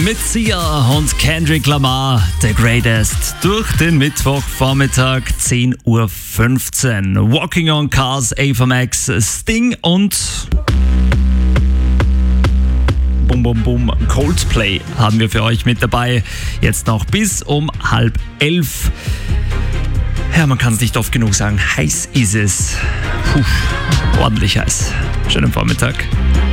mit Sia und Kendrick Lamar, The Greatest, durch den Mittwochvormittag 10:15 Uhr. Walking on Cars, Ava Max, Sting und Bum Bum Bum Coldplay haben wir für euch mit dabei. Jetzt noch bis um 10:30. Ja, man kann es nicht oft genug sagen. Heiß ist es. Puh, ordentlich heiß. Schönen Vormittag.